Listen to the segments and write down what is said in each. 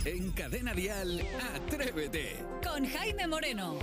En Cadena Dial, Atrévete. Con Jaime Moreno.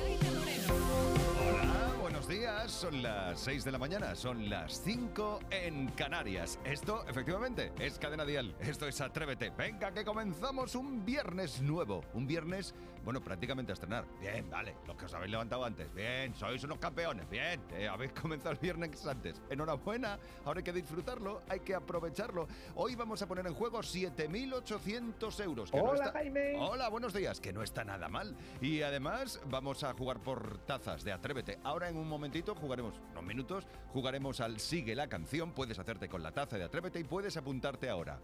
Hola, buenos días. Son las 6 de la mañana, son las 5 en Canarias. Esto, efectivamente, es Cadena Dial. Esto es Atrévete. Venga, que comenzamos un viernes nuevo. Un viernes, bueno, prácticamente a estrenar. Bien, vale, los que os habéis levantado antes. Bien, sois unos campeones. Bien, habéis comenzado el viernes antes. Enhorabuena, ahora hay que disfrutarlo, hay que aprovecharlo. Hoy vamos a poner en juego 7.800 euros. Hola, Jaime. Hola, buenos días, que no está nada mal. Y además vamos a jugar por tazas de Atrévete. Ahora en un momentito jugaremos, unos minutos, jugaremos al Sigue la Canción. Puedes hacerte con la taza de Atrévete y puedes apuntarte ahora.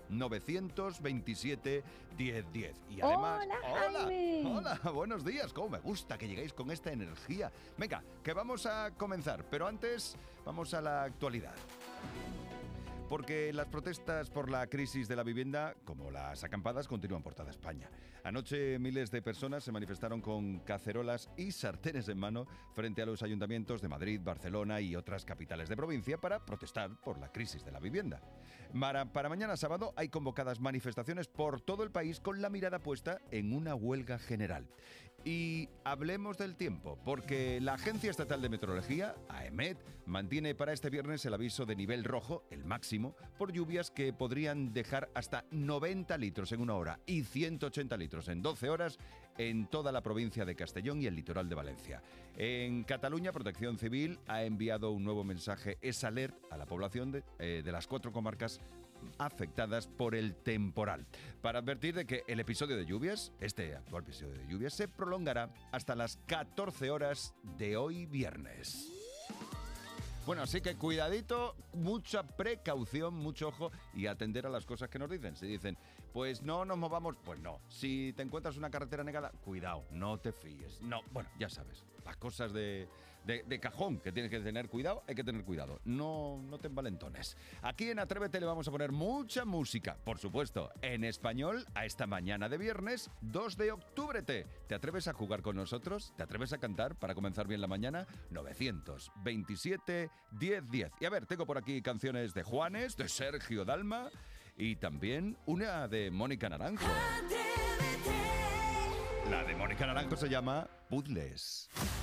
927 1010. Y además... Hola, buenos días. Cómo me gusta que lleguéis con esta energía. Venga, que vamos a comenzar, pero antes vamos a la actualidad. Porque las protestas por la crisis de la vivienda, como las acampadas, continúan por toda España. Anoche miles de personas se manifestaron con cacerolas y sartenes en mano frente a los ayuntamientos de Madrid, Barcelona y otras capitales de provincia para protestar por la crisis de la vivienda. Para mañana sábado hay convocadas manifestaciones por todo el país con la mirada puesta en una huelga general. Y hablemos del tiempo, porque la Agencia Estatal de Meteorología, AEMET, mantiene para este viernes el aviso de nivel rojo, el máximo, por lluvias que podrían dejar hasta 90 litros en una hora y 180 litros en 12 horas en toda la provincia de Castellón y el litoral de Valencia. En Cataluña, Protección Civil ha enviado un nuevo mensaje S-Alert a la población de las 4 comarcas afectadas por el temporal, para advertir de que el episodio de lluvias, este actual episodio de lluvias, se prolongará hasta las 14 horas de hoy viernes. Bueno, así que cuidadito, mucha precaución, mucho ojo y atender a las cosas que nos dicen. Si dicen, pues no nos movamos, pues no. Si te encuentras una carretera negada, cuidado, no te fíes. No, bueno, ya sabes, las cosas de cajón que tienes que tener cuidado, hay que tener cuidado. No te envalentones. Aquí en Atrévete le vamos a poner mucha música, por supuesto, en español a esta mañana de viernes 2 de octubre. ¿Te atreves a jugar con nosotros? ¿Te atreves a cantar para comenzar bien la mañana? 927 1010. Y a ver, tengo por aquí canciones de Juanes, de Sergio Dalma y también una de Mónica Naranjo. La de Mónica Naranjo se llama Puzzles.